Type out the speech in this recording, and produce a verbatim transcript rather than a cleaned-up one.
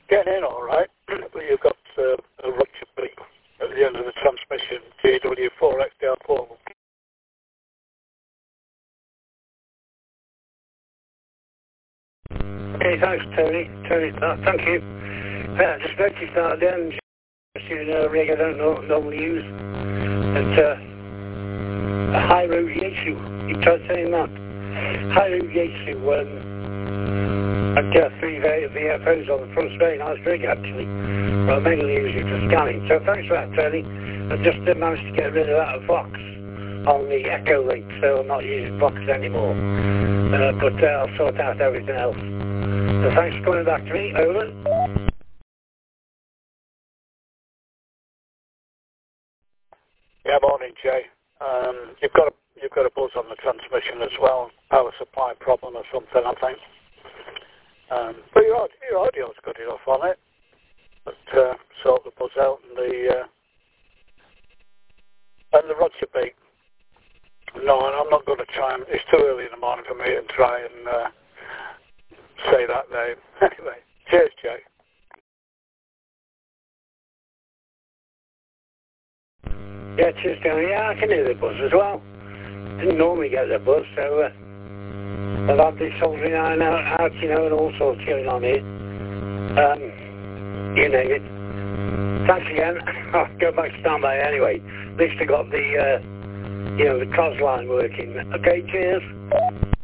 getting in all right, but you've got uh, a rupture beak at the end of the transmission, G W four X D R four. Okay, thanks, Tony. Tony, uh, thank you. Uh, just noticed that then, just using a rig I don't know, normally use, that uh, a high road issue. You tried saying that? High road issue when I got three V F Os on the front, very nice rig actually. But I mainly use it for scanning. So thanks for that, Tony. I just uh, managed to get rid of that Vox on the Echo Link, so I'm not using Vox anymore. Uh, but uh, I'll sort out everything else. So thanks for coming back to me. Over. Yeah, morning, Jay. Um, you've got a you've got a buzz on the transmission as well, power supply problem or something, I think. Um, but your your audio's good enough on it. But uh, sort the buzz out and the uh, and the Roger beat. No, I'm not going to try and... It's too early in the morning for me to try and uh, say that name. Anyway, cheers, Jay. Yeah, cheers, Tony. Yeah, I can hear the buzz as well. Didn't normally get the buzz, so uh, I've had this soldering iron out, out, you know, and all sorts going on here. Um, you name it. Thanks again. I'll go back to standby anyway. At least I got the... Uh, you know, the C O S line working. Okay, cheers.